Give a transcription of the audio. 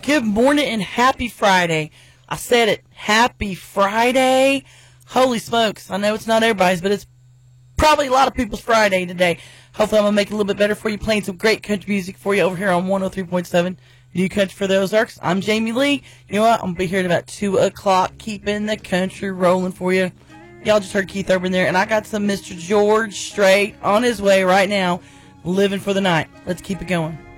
Good morning and happy Friday. I said it. Happy Friday. Holy smokes. I know it's not everybody's, but it's probably a lot of people's Friday today. Hopefully I'm going to make it a little bit better for you, playing some great country music for you over here on 103.7 New Country for the Ozarks. I'm Jamie Lee. You know what? I'm going to be here at about 2 o'clock, keeping the country rolling for you. Y'all just heard Keith Urban there, and I got some Mr. George Strait on his way right now, living for the night. Let's keep it going.